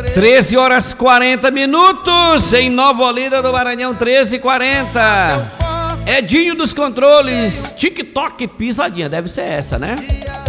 13 horas 40 minutos em Nova Olinda do Maranhão, 13h40. Edinho dos controles, TikTok pisadinha, deve ser essa, né?